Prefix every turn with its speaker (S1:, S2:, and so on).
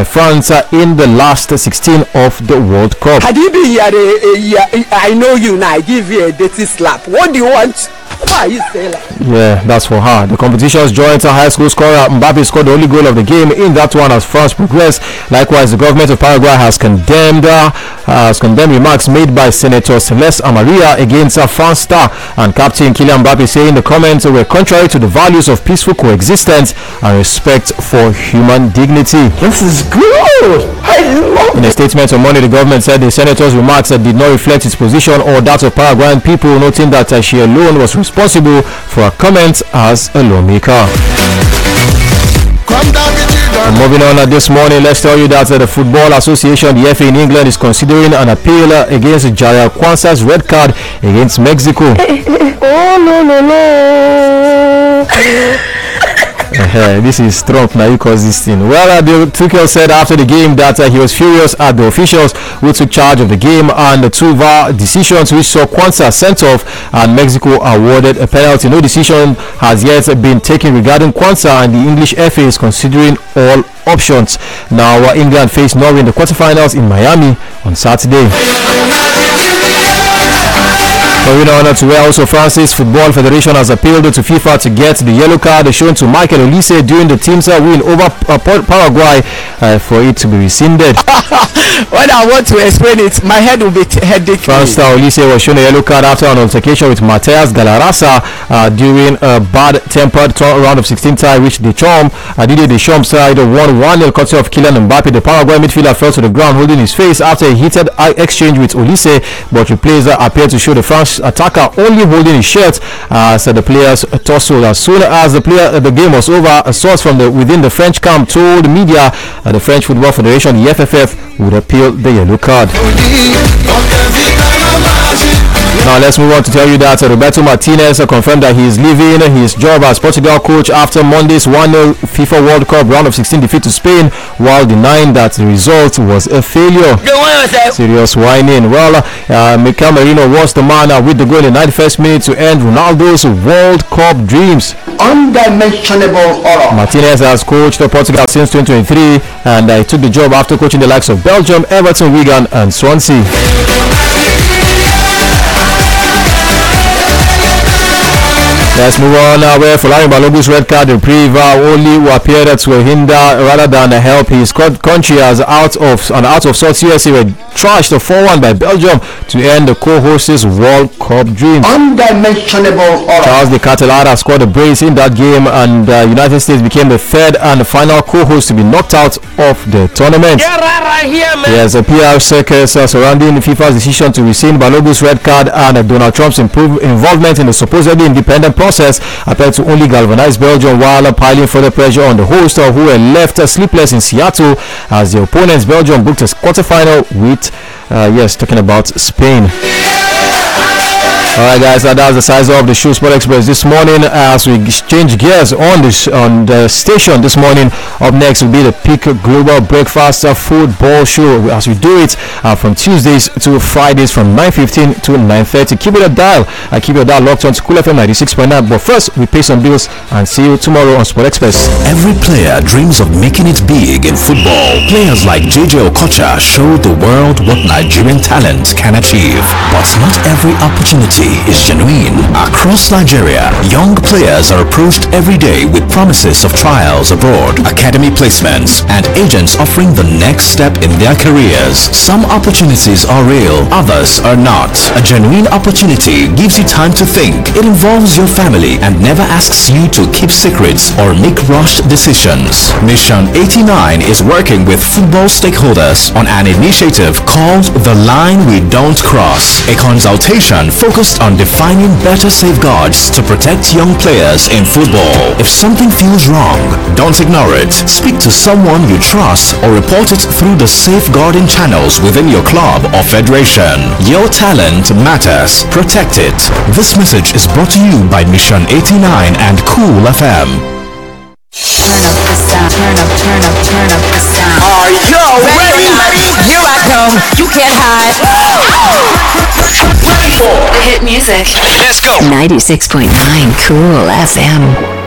S1: France in the last 16 of the World Cup.
S2: Had you been here, I know you now. I give you a dirty slap. What do you want? Why you say like?
S1: Yeah, that's for her. The competition's joint high school scorer Mbappe scored the only goal of the game in that one as France progressed. Likewise, the government of Paraguay has condemned remarks made by Senator Celeste Amaria against France star and captain Kylian Mbappe, saying the comments were contrary to the values of peaceful coexistence and respect for human dignity.
S2: This is good. I love
S1: In a statement on Monday, the government said the senator's remarks did not reflect its position or that of Paraguayan people, noting that she alone was responsible for her comments as a lawmaker. Moving on this morning, let's tell you that the Football Association, the FA in England, is considering an appeal against Jaya Kwanzaa's red card against Mexico.
S2: Oh no.
S1: This is Trump now, you cause this thing. Well, Tuchel said after the game that he was furious at the officials who took charge of the game and the two VAR decisions which saw Kwanzaa sent off and Mexico awarded a penalty. No decision has yet been taken regarding Kwanzaa, and the English FA is considering all options. Now England face Norway in the quarterfinals in Miami on Saturday. Moving on to where also France's Football Federation has appealed to FIFA to get the yellow card shown to Michael Olise during the team's win over Paraguay for it to be rescinded.
S2: When I want to explain it, my head will be headache.
S1: France star Olise was shown a yellow card after an altercation with Mateus Galarrasa during a bad-tempered round of 16 tie, which Didier Deschamps side won 1-0 courtesy of Kylian Mbappe. The Paraguay midfielder fell to the ground holding his face after a heated exchange with Olise, but replays appeared to show the French attacker only holding his shirt said the player's torso. As soon as the game was over, a source from within the French camp told media the French Football Federation, the FFF, would appeal the yellow card. Now let's move on to tell you that Roberto Martinez confirmed that he is leaving his job as Portugal coach after Monday's 1-0 FIFA World Cup round of 16 defeat to Spain, while denying that the result was a failure. Serious whining. Well, Mikel Merino was the man with the goal in the 91st minute to end Ronaldo's World Cup dreams.
S2: Undimensionable horror.
S1: Martinez has coached Portugal since 2023 and he took the job after coaching the likes of Belgium, Everton, Wigan and Swansea. Let's move on where Folarin Balogun's red card reprieve only appeared to hinder rather than help his country as out of sorts. USA were trashed 4-1 by Belgium to end the co-hosts' World Cup dream.
S2: Undimensionable horror.
S1: Charles de Catalara scored a brace in that game, and United States became the third and final co-host to be knocked out of the tournament.
S2: Get right here, man.
S1: There's a PR circus surrounding FIFA's decision to rescind Balogun's red card and Donald Trump's involvement in the supposedly independent process appeared to only galvanize Belgium, while piling further pressure on the host who were left sleepless in Seattle as the opponents Belgium booked a quarterfinal with talking about Spain. Alright guys, that's the size of the Show Sport Express this morning. As we change gears on the station this morning, up next will be the Peak Global Breakfast Football Show as we do it from Tuesdays to Fridays from 9:15 to 9:30. Keep your dial locked on to Cool FM 96.9. But first, we pay some bills and see you tomorrow on Sport Express.
S3: Every player dreams of making it big in football. Players like JJ Okocha showed the world what Nigerian talent can achieve. But not every opportunity is genuine. Across Nigeria, young players are approached every day with promises of trials abroad, academy placements, and agents offering the next step in their careers. Some opportunities are real, others are not. A genuine opportunity gives you time to think. It involves your family and never asks you to keep secrets or make rushed decisions. Mission 89 is working with football stakeholders on an initiative called The Line We Don't Cross, a consultation focused on defining better safeguards to protect young players in football. If something feels wrong, don't ignore it. Speak to someone you trust or report it through the safeguarding channels within your club or federation. Your talent matters. Protect it. This message is brought to you by Mission 89 and Cool FM.
S4: Turn up the sound, turn up the sound.
S2: Are you ready?
S4: Here I come, you can't hide.
S2: Ready for
S4: the hit music.
S2: Let's go.
S4: 96.9 Cool FM.